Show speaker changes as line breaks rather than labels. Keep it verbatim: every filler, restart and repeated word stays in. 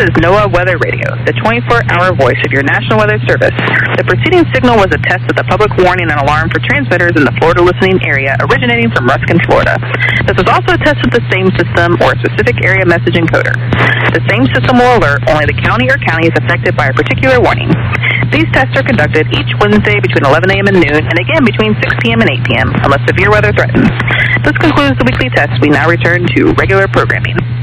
is NOAA Weather Radio, the twenty-four hour voice of your National Weather Service. The preceding signal was a test of the public warning and alarm for transmitters in the Florida listening area originating from Ruskin, Florida. This was also a test of the same system or a specific area message encoder. The same system will alert only the county or counties affected by a particular warning. These tests are conducted each Wednesday between eleven a m and noon, and again between six p m and eight p m unless severe weather threatens. This concludes the weekly test. We now return to regular programming.